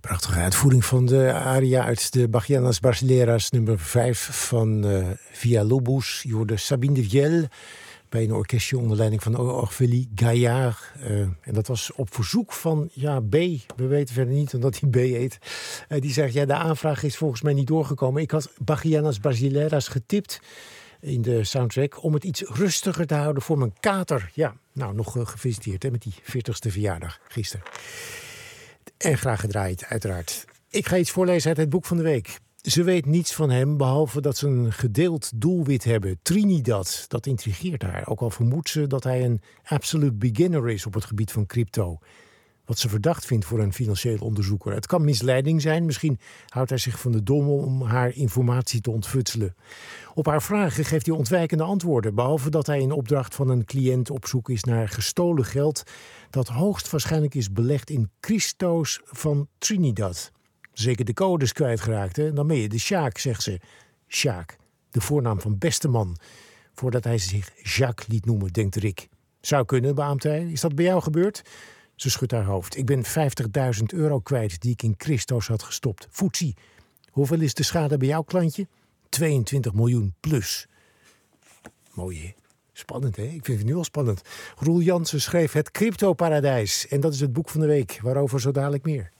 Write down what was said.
Prachtige uitvoering van de aria uit de Bachianas Brasileiras nummer 5 van Villa-Lobos. Je hoorde Sabine de Viel bij een orkestje onder leiding van Orphélie Gaillard. En dat was op verzoek van B. We weten verder niet omdat hij B heet. Die zegt, de aanvraag is volgens mij niet doorgekomen. Ik had Bachianas Brasileiras getipt in de soundtrack om het iets rustiger te houden voor mijn kater. Ja, nou, nog gefeliciteerd met die 40ste verjaardag gisteren. En graag gedraaid, uiteraard. Ik ga iets voorlezen uit het boek van de week. Ze weet niets van hem, behalve dat ze een gedeeld doelwit hebben. Trinidad, dat intrigeert haar. Ook al vermoedt ze dat hij een absolute beginner is op het gebied van crypto. Wat ze verdacht vindt voor een financieel onderzoeker. Het kan misleiding zijn. Misschien houdt hij zich van de domme om haar informatie te ontfutselen. Op haar vragen geeft hij ontwijkende antwoorden. Behalve dat hij in opdracht van een cliënt op zoek is naar gestolen geld dat hoogstwaarschijnlijk is belegd in Christo's van Trinidad. Zeker de codes kwijtgeraakt, hè? Dan ben je de Sjaak, zegt ze. Sjaak, de voornaam van beste man. Voordat hij zich Jacques liet noemen, denkt Rick. Zou kunnen, beaamt hij. Is dat bij jou gebeurd? Ze schudt haar hoofd. Ik ben €50.000 kwijt die ik in Christo's had gestopt. Foetsie. Hoeveel is de schade bij jouw klantje? 22 miljoen plus. Mooi, hè? Spannend, hè? Ik vind het nu al spannend. Roel Jansen schreef Het Cryptoparadijs. En dat is het boek van de week, waarover zo dadelijk meer.